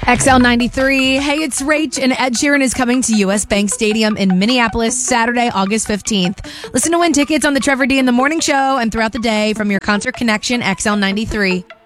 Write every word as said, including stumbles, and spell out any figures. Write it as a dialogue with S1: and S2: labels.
S1: X L ninety-three. Hey, it's Rach, and Ed Sheeran is coming to U S Bank Stadium in Minneapolis Saturday, August fifteenth. Listen to win tickets on the Trevor D in the Morning Show and throughout the day from your Concert Connection X L ninety-three.